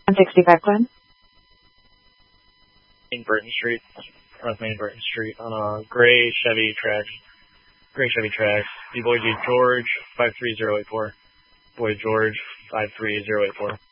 165 Glen. In Burton Street, North Main Burton Street, on a gray Chevy Trax. B-Boy G George 53084. Boy George 53084.